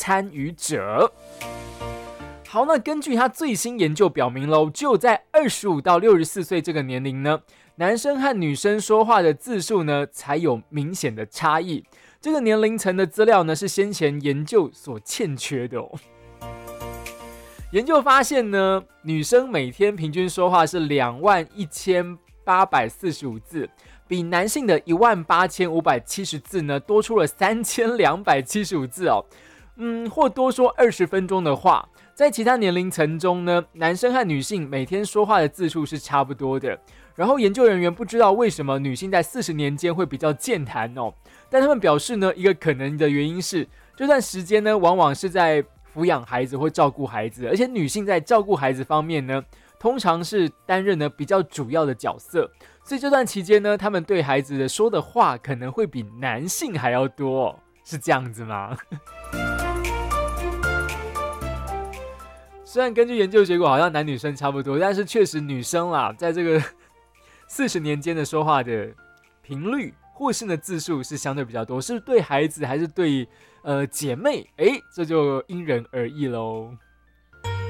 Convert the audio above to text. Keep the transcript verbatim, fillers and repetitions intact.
参与者。好，那根据他最新研究表明喽，只有在二十五到六十四岁这个年龄呢，男生和女生说话的字数呢才有明显的差异。这个年龄层的资料呢是先前研究所欠缺的哦。研究发现呢，女生每天平均说话是两万一千八百四十五字，比男性的一万八千五百七十字呢多出了三千两百七十五字哦。嗯，或多说二十分钟的话。在其他年龄层中呢，男生和女性每天说话的字数是差不多的。然后研究人员不知道为什么女性在四十年间会比较健谈哦，但他们表示呢，一个可能的原因是，这段时间呢，往往是在抚养孩子或照顾孩子，而且女性在照顾孩子方面呢，通常是担任呢比较主要的角色，所以这段期间呢，他们对孩子的说的话可能会比男性还要多哦，是这样子吗？虽然根据研究结果好像男女生差不多，但是确实女生啦，在这个四十年间的说话的频率或是呢字数是相对比较多，是对孩子还是对呃姐妹？哎，这就因人而异喽。